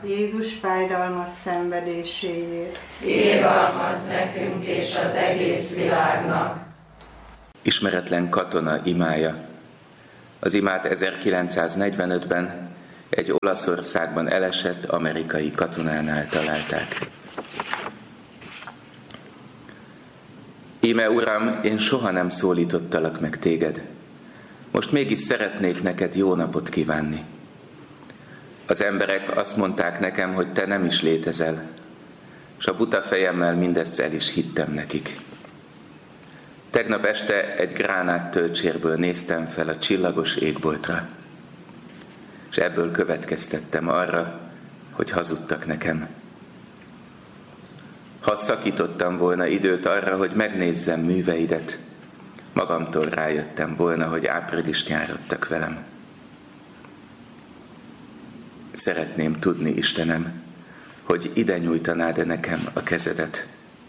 Jézus fájdalmas szenvedéséért. Irgalmazz nekünk és az egész világnak. Ismeretlen katona imája. Az imát 1945-ben egy Olaszországban elesett amerikai katonánál találták. Íme Uram, én soha nem szólítottalak meg téged. Most mégis szeretnék neked jó napot kívánni. Az emberek azt mondták nekem, hogy te nem is létezel, s a buta fejemmel mindezt el is hittem nekik. Tegnap este egy gránát tölcsérből néztem fel a csillagos égboltra, és ebből következtettem arra, hogy hazudtak nekem. Ha szakítottam volna időt arra, hogy megnézzem műveidet, magamtól rájöttem volna, hogy áprilist nyárodtak velem. Szeretném tudni, Istenem, hogy ide nyújtanád-e nekem a kezedet.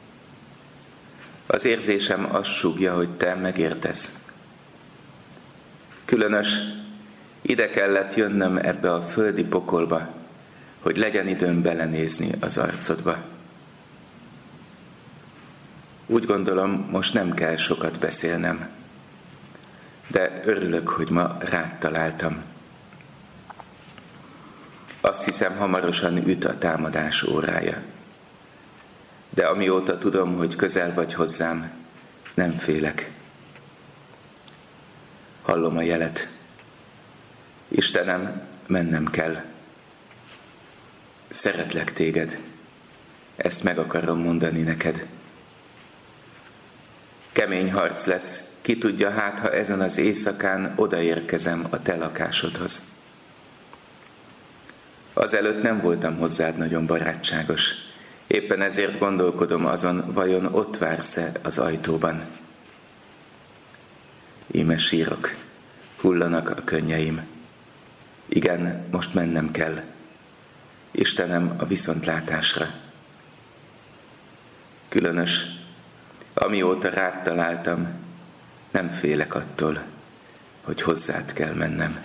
Az érzésem azt súgja, hogy te megértesz. Különös, ide kellett jönnöm ebbe a földi pokolba, hogy legyen időm belenézni az arcodba. Úgy gondolom, most nem kell sokat beszélnem, de örülök, hogy ma rád találtam. Azt hiszem, hamarosan üt a támadás órája. De amióta tudom, hogy közel vagy hozzám, nem félek. Hallom a jelet. Istenem, mennem kell. Szeretlek téged. Ezt meg akarom mondani neked. Kemény harc lesz, ki tudja, hát ha ezen az éjszakán odaérkezem a te lakásodhoz. Azelőtt nem voltam hozzád nagyon barátságos. Éppen ezért gondolkodom azon, vajon ott vársz-e az ajtóban. Íme sírok, hullanak a könnyeim. Igen, most mennem kell. Istenem, a viszontlátásra. Különös, amióta rád találtam, nem félek attól, hogy hozzád kell mennem.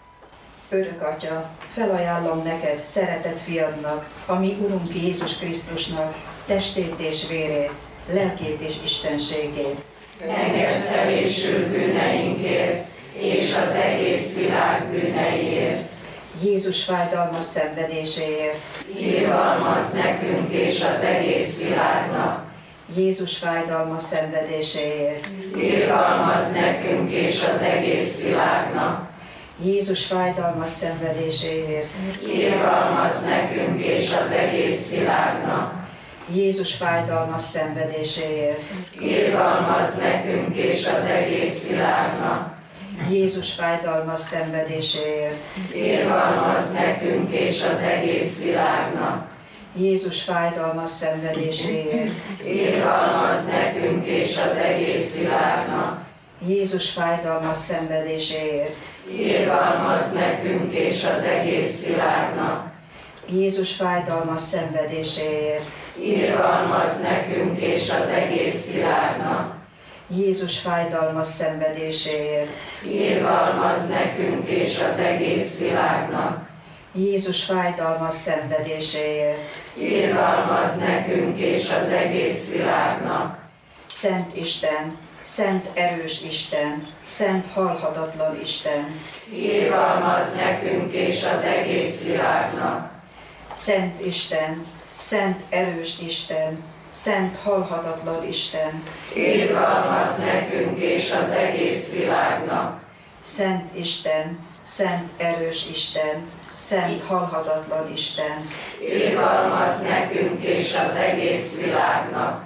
Örök Atya, felajánlom neked, szeretett fiadnak, a mi Urunk Jézus Krisztusnak, testét és vérét, lelkét és istenségét. Engesztelésül bűneinkért, és az egész világ bűneiért. Jézus fájdalmas szenvedéséért. Irgalmazz nekünk és az egész világnak. Jézus fájdalmas szenvedéséért. Irgalmazz nekünk és az egész világnak. Jézus fájdalmas szenvedéséért. Irgalmazz nekünk és az egész világnak. Jézus fájdalmas szenvedéséért. Irgalmazz nekünk és az egész világnak. Jézus fájdalmas szenvedéséért. Irgalmazz nekünk és az egész világnak. Jézus fájdalmas szenvedéséért. Irgalmazz nekünk és az egész világnak. Jézus fájdalmas szenvedéséért. Irgalmazz nekünk és az egész világnak. Jézus fájdalmas szenvedéséért. Irgalmazz nekünk és az egész világnak. Jézus fájdalmas szenvedéséért. Irgalmazz nekünk és az egész világnak. Jézus fájdalmas szenvedéséért. Irgalmazz nekünk és az egész világnak. Szent Isten, szent erős Isten, szent halhatatlan Isten. Irgalmazz nekünk és az egész világnak. Szent Isten, szent erős Isten, szent halhatatlan Isten. Irgalmazz nekünk és az egész világnak. Szent Isten, szent erős Isten, szent halhatatlan Isten. Irgalmazz nekünk és az egész világnak.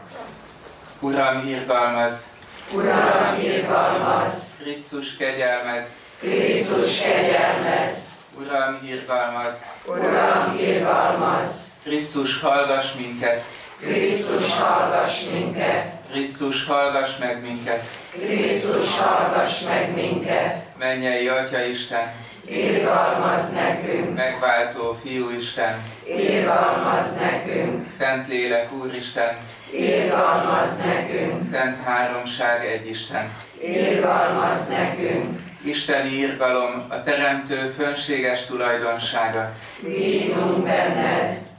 Uram, irgalmazz! Uram, irgalmazz! Krisztus, kegyelmezz! Krisztus, kegyelmezz! Uram, irgalmazz! Uram, irgalmazz! Krisztus, hallgass minket! Krisztus, hallgass minket! Krisztus, hallgass meg minket! Krisztus, hallgass meg minket! Mennyei Atya Isten! Irgalmazz nekünk! Megváltó Fiú Isten! Irgalmazz nekünk! Szentlélek Úristen! Irgalmazz nekünk! Szent Háromság egy Isten! Irgalmazz nekünk! Isteni irgalom, a Teremtő fönséges tulajdonsága. Bízunk benned,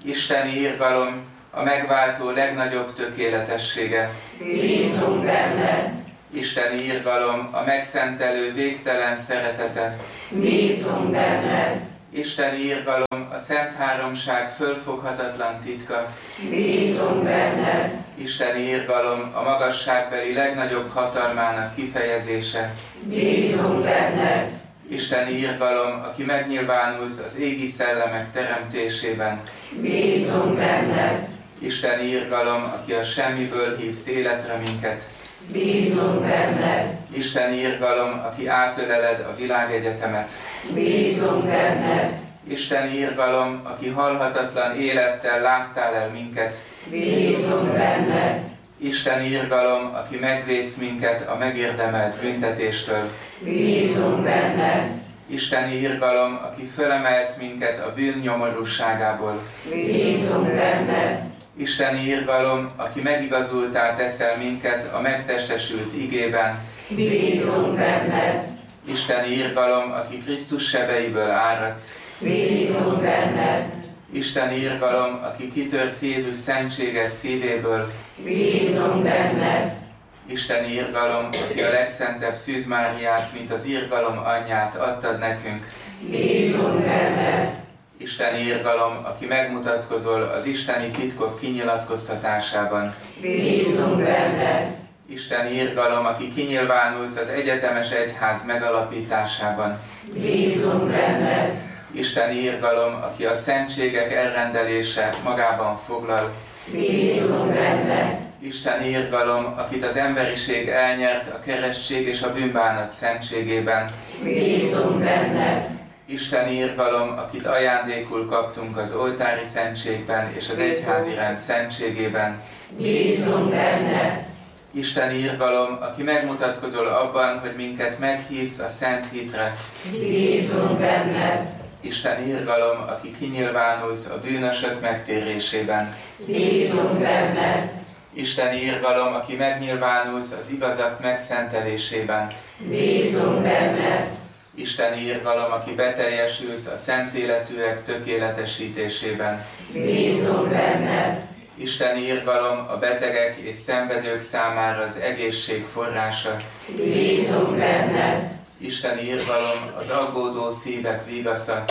Isteni irgalom, a megváltó legnagyobb tökéletessége. Bízunk benned. Isteni irgalom, a megszentelő végtelen szeretete. Bízunk benned. Isteni irgalom, a Szent Háromság fölfoghatatlan titka. Bízunk benned. Isteni irgalom, a magasságbeli legnagyobb hatalmának kifejezése. Bízunk benned. Isteni irgalom, aki megnyilvánulsz az égi szellemek teremtésében. Bízunk benned. Isteni irgalom, aki a semmiből hívsz életre minket. Bízunk benned. Isteni irgalom, aki átöleled a világegyetemet. Bízunk benned. Isteni irgalom, aki halhatatlan élettel láttál el minket. Bízunk benned. Isteni irgalom, aki megvédsz minket a megérdemelt büntetéstől. Bízunk benned. Isteni irgalom, aki fölemelsz minket a bűn nyomorúságából. Bízunk benned. Isteni irgalom, aki megigazultá teszel minket a megtestesült igében. Bízunk benned. Isteni irgalom, aki Krisztus sebeiből áradsz. Bízunk benned. Isteni irgalom, aki kitörsz Jézus szentséges szívéből. Bízunk benned. Isteni irgalom, aki a legszentebb Szűz Máriát, mint az irgalom anyját adtad nekünk. Bízunk benned. Isteni irgalom, aki megmutatkozol az isteni titkok kinyilatkoztatásában. Bízunk benned. Isteni irgalom, aki kinyilvánulsz az egyetemes egyház megalapításában. Bízunk benned. Isteni irgalom, aki a szentségek elrendelése magában foglal. Bízunk benned. Isteni irgalom, akit az emberiség elnyert a keresztség és a bűnbánat szentségében. Bízunk benned. Isteni irgalom, akit ajándékul kaptunk az oltári szentségben és az egyházi rend szentségében. Bízunk benned. Isteni irgalom, aki megmutatkozol abban, hogy minket meghívsz a szent hitre. Bízunk benned. Isteni irgalom, aki kinyilvánulsz a bűnösök megtérésében. Bízunk benned. Isteni irgalom, aki megnyilvánulsz az igazak megszentelésében. Bízunk benned. Isteni irgalom, aki beteljesülsz a szent életűek tökéletesítésében. Bízunk benned. Isteni irgalom, a betegek és szenvedők számára az egészség forrása. Bízunk benned. Isteni irgalom, az aggódó szívek vigasza.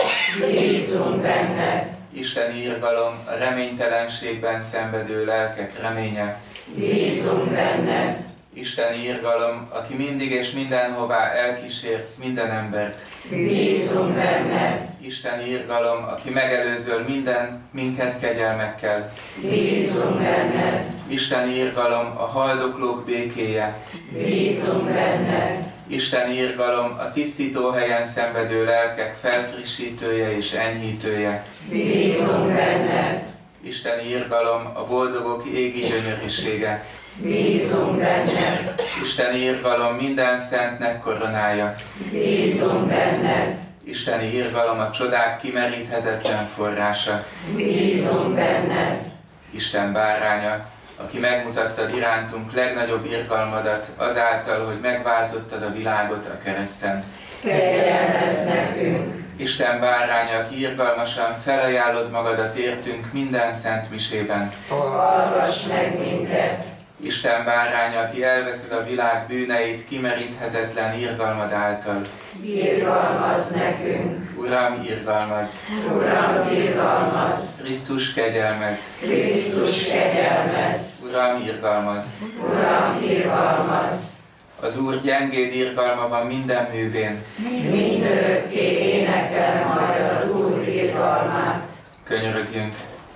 Bízunk benned. Isteni irgalom, a reménytelenségben szenvedő lelkek reménye. Bízunk benned. Isteni irgalom, aki mindig és mindenhová elkísérsz minden embert. Bízunk benned. Isteni irgalom, aki megelőzöl minket kegyelmekkel. Bízunk benned. Isteni irgalom, a haldoklók békéje. Bízunk benned. Isteni irgalom, a tisztító helyen szenvedő lelkek felfrissítője és enyhítője. Bízunk benned. Isteni irgalom, a boldogok égi gyönyörűsége. Bízunk benned. Isteni irgalom, minden szentnek koronája. Bízunk benned. Isteni irgalom, a csodák kimeríthetetlen forrása. Bízunk benned. Isten báránya, aki megmutattad irántunk legnagyobb irgalmadat azáltal, hogy megváltottad a világot a kereszten. Kegyelmezz nekünk. Isten báránya, aki irgalmasan felajánlod magadat értünk minden szent misében. Hallgass meg minket. Isten báránya, aki elveszed a világ bűneit kimeríthetetlen irgalmad által. Irgalmazz nekünk. Uram, irgalmazz! Uram, irgalmazz. Krisztus, kegyelmezz! Krisztus, kegyelmezz. Uram, irgalmazz! Uram, irgalmazz. Az Úr gyengéd irgalma van minden művén. Mindörökké énekel majd az Úr irgalmát. Könyörögjünk!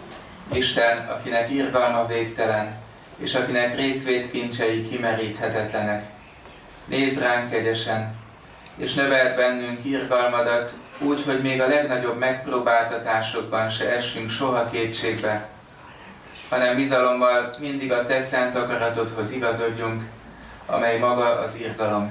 Isten, akinek irgalma végtelen, és akinek részvétkincsei kimeríthetetlenek. Nézz ránk kegyesen, és növeld bennünk irgalmadat, úgy, hogy még a legnagyobb megpróbáltatásokban se essünk soha kétségbe, hanem bizalommal mindig a te szent akaratodhoz igazodjunk, amely maga az irgalom.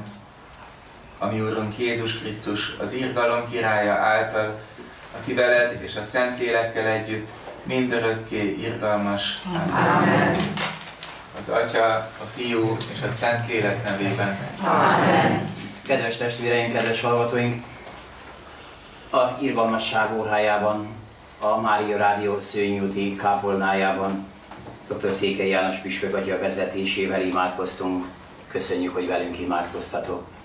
A mi Úrunk Jézus Krisztus, az irgalom királya által, aki veled és a Szentlélekkel együtt mindörökké irgalmas. Amen. Az Atya, a Fiú és a Szentlélek nevében. Amen. Kedves testvéreim, kedves hallgatóink! Az irgalmasság órájában a Mária Rádió Szőnyúti kápolnájában dr. Székely János püspök atya vezetésével imádkoztunk. Köszönjük, hogy velünk imádkoztatok.